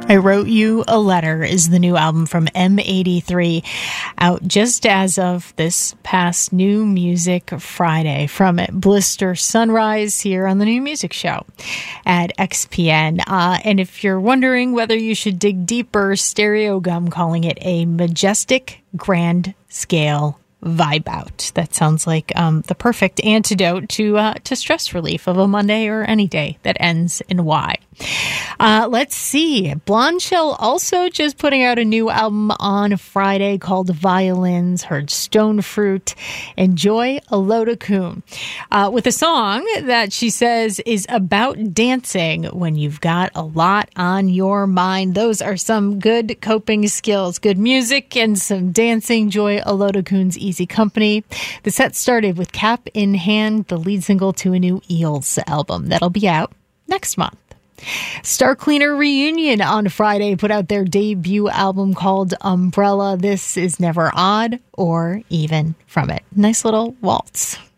I Wrote You a Letter is the new album from M83, out just as of this past New Music Friday from Blister Sunrise here on the New Music Show at XPN. And if you're wondering whether you should dig deeper, Stereogum calling it a majestic grand scale vibe out. That sounds like the perfect antidote to stress relief of a Monday or any day that ends in Y. Let's see. Blonde Shell also just putting out a new album on Friday called Violins. Heard Stone Fruit. Enjoy a Loda Coon. With a song that she says is about dancing when you've got a lot on your mind. Those are some good coping skills. Good music and some dancing. Joy a Loda Coon's Easy Company. The set started with Cap in Hand, the lead single to a new Eels album that'll be out next month. Star Cleaner Reunion on Friday put out their debut album called Umbrella. This is Never Odd or Even from it. Nice little waltz.